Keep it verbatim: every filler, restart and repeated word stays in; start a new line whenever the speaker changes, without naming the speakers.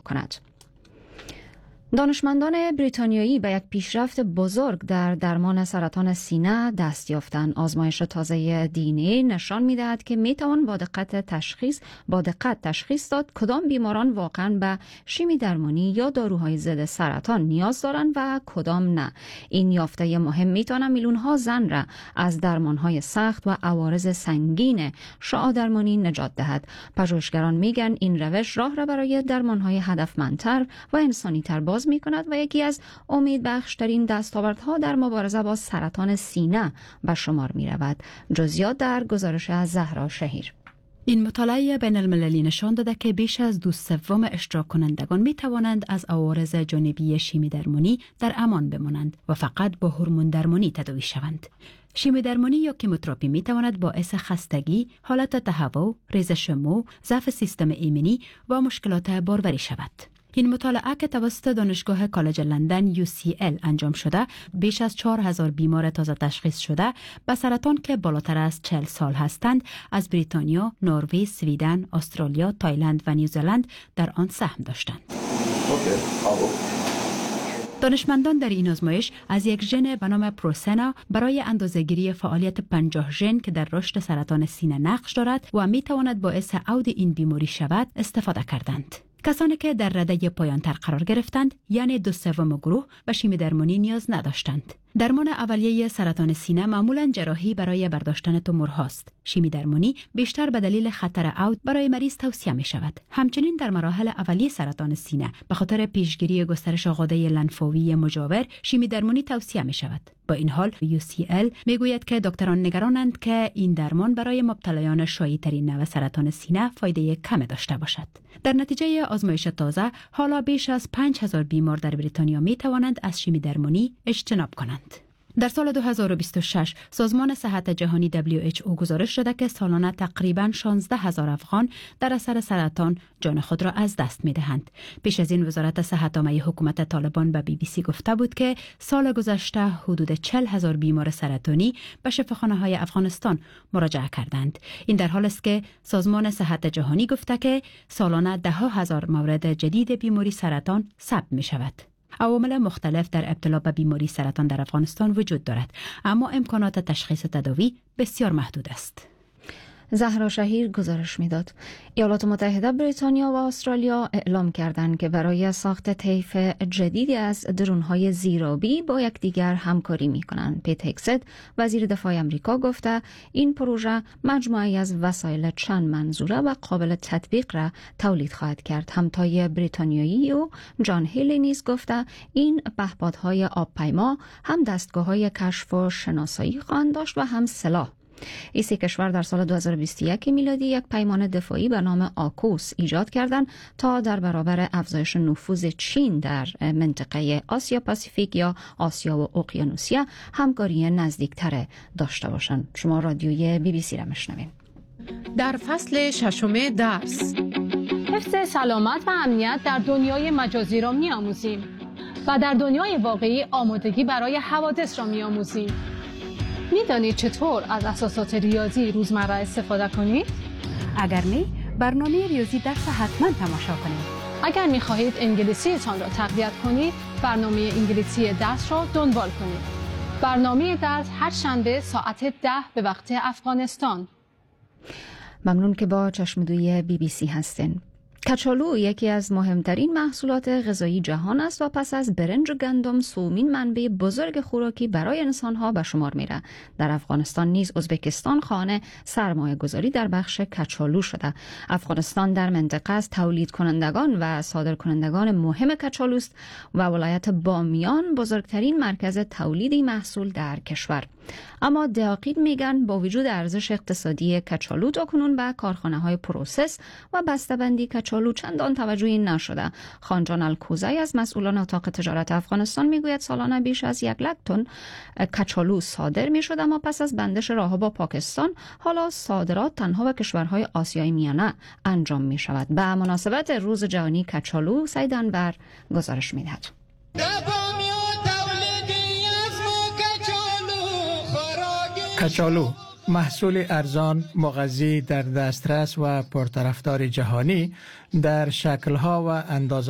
بکند. دانشمندان بریتانیایی به یک پیشرفت بزرگ در درمان سرطان سینه دست یافتند. آزمایش تازه دی ان ای نشان می‌دهد که می‌توان با دقت تشخیص با دقت تشخیص داد کدام بیماران واقعاً به شیمی درمانی یا داروهای ضد سرطان نیاز دارند و کدام نه. این یافته مهم می‌تواند میلیون‌ها زن را از درمان‌های سخت و عوارض سنگین شعاع درمانی نجات دهد. پژوهشگران میگن این روش راه را برای درمان‌های هدفمندتر و انسانی‌تر باز می کند و یکی از امیدبخشترین دستاوردها در مبارزه با سرطان سینه به شمار می رود. جزئیات در گزارش از زهرا شهیر.
این مطالعه بین المللی نشان داده که بیش از دو سوم اشتراک کنندگان می توانند از عوارض جانبی شیمی درمانی در امان بمانند و فقط با هورمون درمانی تداوی شوند. شیمی درمانی یا کیموتراپی می تواند باعث خستگی، حالت تهوع، ریزش مو، ضعف سیستم ایمنی و مشکلات باروری شود. این مطالعه که توسط دانشگاه کالج لندن یو سی ال انجام شده، بیش از چهار هزار بیمار تازه تشخیص شده به سرطان که بالاتر از چهل سال هستند از بریتانیا، نروژ، سویدن، استرالیا، تایلند و نیوزلند در آن سهم داشتند. دانشمندان در این آزمایش از یک ژن به نام پروسنا برای اندازه‌گیری فعالیت پنجاه ژن که در رشد سرطان سینه نقش دارد و می تواند باعث عود این بیماری شود استفاده کردند. کسانی که در رده پایان‌تر قرار گرفتند، یعنی دو سوم گروه، به شیمی درمانی نیاز نداشتند. درمان اولیه سرطان سینه معمولاً جراحی برای برداشتن تومورهاست. شیمی درمانی بیشتر به دلیل خطر عود برای مریض توصیه می شود. همچنین در مراحل اولیه سرطان سینه به خاطر پیشگیری گسترش غده لنفاوی مجاور شیمی درمانی توصیه می شود. با این حال یو سی ال می گوید که دکتران نگرانند که این درمان برای مبتلایان شایع‌ترین نوع سرطان سینه فایده کم داشته باشد. در نتیجه آزمایش تازه حالا بیش از پنج هزار بیمار در بریتانیا می توانند از شیمی درمانی اجتناب کنند. در سال دو هزار و بیست و شش سازمان صحت جهانی دبلیو اچ او گزارش داده که سالانه تقریباً شانزده هزار افغان در اثر سرطان جان خود را از دست می دهند. پیش از این وزارت صحت عامه حکومت طالبان به بی بی سی گفته بود که سال گذشته حدود چهل هزار بیمار سرطانی به شفاخانه های افغانستان مراجعه کردند. این در حالی است که سازمان صحت جهانی گفته که سالانه ده هزار مورد جدید بیماری سرطان ثبت می شود. عوامل مختلف در ابتلا به بیماری سرطان در افغانستان وجود دارد، اما امکانات تشخیص و تداوی بسیار محدود است.
زهرا شهیر گزارش میداد. ایالات متحده، بریتانیا و استرالیا اعلام کردند که برای ساخت طیف جدیدی از درون‌های زیرآبی با یکدیگر همکاری می‌کنند. پیت هگست، وزیر دفاع آمریکا، گفته این پروژه مجموعه‌ای از وسایل چند منظوره و قابل تطبیق را تولید خواهد کرد. همتای بریتانیایی و جان هیلی نیز گفته این پهپادهای آبپیما هم دستگاه‌های کشف و شناسایی خواهند داشت و هم سلاح. این سه کشور در سال دو هزار و بیست و یک میلادی یک پیمان دفاعی به نام آکوس ایجاد کردند تا در برابر افزایش نفوذ چین در منطقه آسیا پاسیفیک یا آسیا و اقیانوسیا همکاری نزدیکتر داشته باشند. شما رادیوی بی بی سی را میشنوید.
در فصل ششم درس
حفظ سلامت و امنیت در دنیای مجازی را می‌آموزیم و در دنیای واقعی آمادگی برای حوادث را می‌آموزیم. می‌دانید چطور از اساسات ریاضی روزمره استفاده کنید؟
اگر نه، برنامه ریاضی درس حتما تماشا کنید.
اگر می‌خواهید انگلیسیتان را تقویت کنید، برنامه انگلیسی درس را دنبال کنید. برنامه درس هر شنبه ساعت ده به وقت افغانستان.
ممنون که با چشم‌دوی بی بی سی هستین. کچالو یکی از مهمترین محصولات غذایی جهان است و پس از برنج و گندم سومین منبع بزرگ خوراکی برای انسان‌ها به شمار میره. در افغانستان نیز ازبکستان خانه سرمایه گذاری در بخش کچالو شده. افغانستان در منطقه از تولید کنندگان و صادر کنندگان مهم کچالو است و ولایت بامیان بزرگترین مرکز تولید این محصول در کشور. اما دقیق میگن با وجود ارزش اقتصادی کچالو تاکنون به کارخانه‌های پروسس و بسته‌بندی کچالو چندان توجهی نشده. خانجان الکوزی از مسئولان اتاق تجارت افغانستان میگوید سالانه بیش از یک لک تن کچالو صادر میشد، اما پس از بندش راهها با پاکستان حالا صادرات تنها به کشورهای آسیای میانه انجام می شود. به مناسبت روز جهانی کچالو سید انور گزارش میدهد.
کچالو محصول ارزان، مغذی، در دسترس و پرطرفدار جهانی در شکل‌ها و اندازه